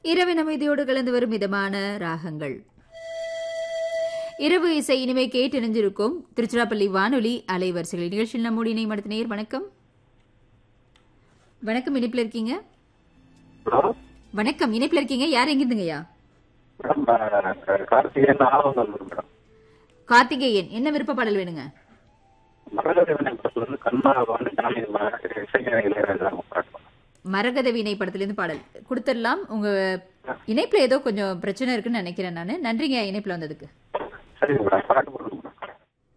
இரவின் அமைதியோடு கலந்து வரும் மிதமான ராகங்கள். இரவு இசை இனிமே கேட்டறிஞ்சிருக்கும் திருச்சிராப்பள்ளி வானொலி அலைவரிசைகள் நிகழ்ச்சியில் நம்முடைய இணையம் அடுத்த நேயர். வணக்கம். வணக்கம், இணைப்பில் இருக்கீங்க. வணக்கம், இணைப்பில் இருக்கீங்க. யார் எங்கிருந்துங்கய்யா? கார்த்திகேயன், என்ன விருப்ப பாடல் வேணுங்க? மரகத வீணை படத்திலிருந்து பாடல் கொடுத்துடலாம். உங்க இணைப்புல ஏதோ கொஞ்சம் பிரச்சனை இருக்குன்னு நினைக்கிறேன் நானு. நன்றிங்க இணைப்புல வந்ததுக்கு.